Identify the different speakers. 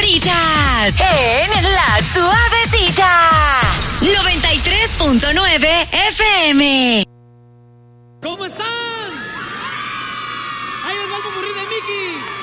Speaker 1: favoritas en La Suavecita 93.9 FM.
Speaker 2: ¿Cómo están? Ahí les va el popurrí de Mickey.